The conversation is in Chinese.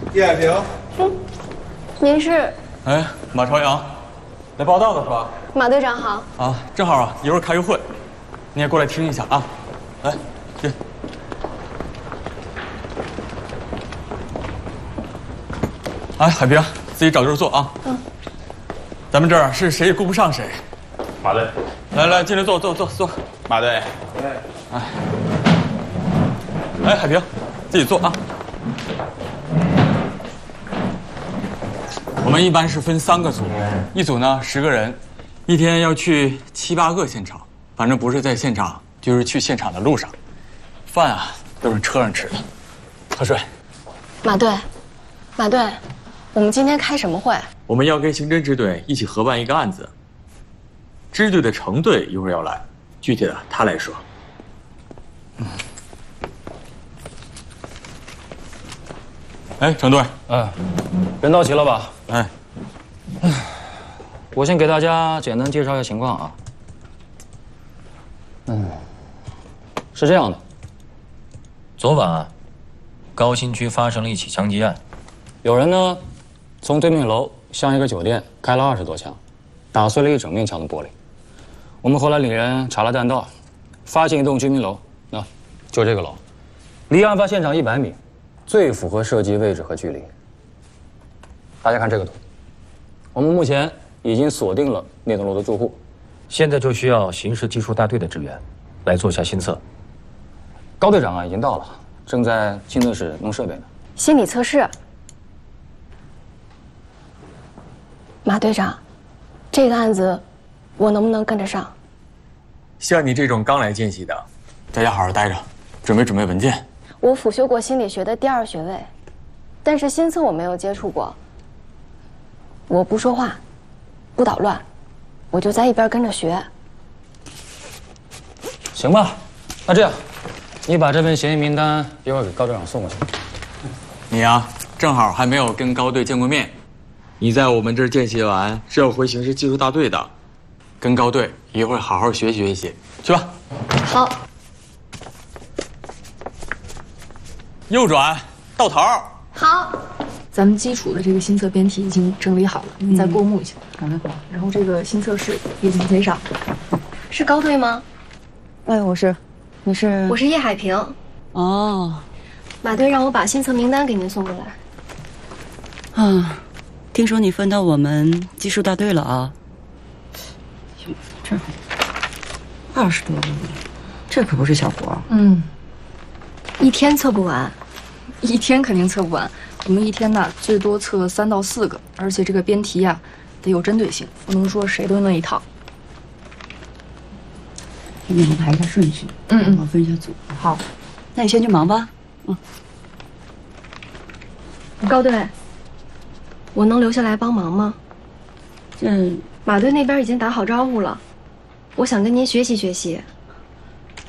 叶海平， 您是？ 哎，马朝阳，来报道的是吧？ 马队长好。 啊，正好啊，一会儿开个会，你也过来听一下啊。来，进。哎，海平，自己找地儿坐啊。嗯。咱们这儿是谁也顾不上谁。 马队， 来，进来坐。 马队， 哎，海平，自己坐啊。我们一般是分3个组，一组呢10个人，一天要去7、8个现场，反正不是在现场，就是去现场的路上。饭啊都是车上吃的。喝水。 马队，我们今天开什么会？ 我们要跟刑侦支队一起合办一个案子，支队的程队一会儿要来，具体的他来说。哎，程队， 人到齐了吧？ 哎， 我先给大家简单介绍一下情况啊。是这样的， 昨晚，高新区发生了一起枪击案， 有人呢从对面楼向一个酒店开了20多枪，打碎了一整面墙的玻璃。我们后来领人查了弹道，发现一栋居民楼，就这个楼，离案发现场100米，最符合射击位置和距离。大家看这个图，我们目前已经锁定了那栋楼的住户， 现在就需要刑事技术大队的支援，来做下心测。 高队长已经到了，正在亲测室弄设备呢。 心理测试。马队长，这个案子我能不能跟着上？ 像你这种刚来见习的，在家好好待着，准备文件。 我辅修过心理学的第2学位，但是心测我没有接触过。我不说话，不捣乱，我就在一边跟着学。 行吧，那这样，你把这份嫌疑名单一会儿给高队长送过去。 你呀，正好还没有跟高队见过面，你在我们这儿见习完是要回刑事技术大队的，跟高队一会儿好好学习，去吧。 好。 右转，到头。 好。 咱们基础的这个心测编题已经整理好了，你再过目一下。好的。然后这个心测室也准备上。 是高队吗？ 哎，我是，你是？ 我是叶海平。 哦， 马队让我把心测名单给您送过来。 啊，听说你分到我们技术大队了啊？这20多个，这可不是小活。 一天测不完。 一天肯定测不完，我们一天呢最多测3到4个，而且这个编题呀得有针对性，不能说谁都那一套。 给你们排一下顺序，我分一下组。 好， 那你先去忙吧。 高队，我能留下来帮忙吗？马队那边已经打好招呼了，我想跟您学习学习。